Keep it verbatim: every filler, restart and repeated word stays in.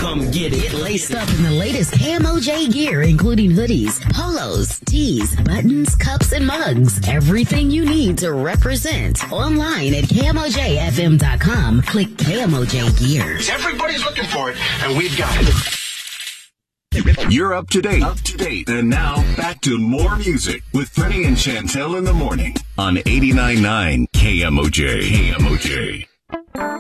come get it. Get laced up in the latest K M O J gear, including hoodies, polos, tees, buttons, cups, and mugs. Everything you need to represent. Online at K M O J F M dot com. Click K M O J Gear. Everybody's looking for it, and we've got it. You're up to date. Up to date. And now, back to more music with Freddie and Chantel in the morning on eighty-nine point nine K M O J. K M O J.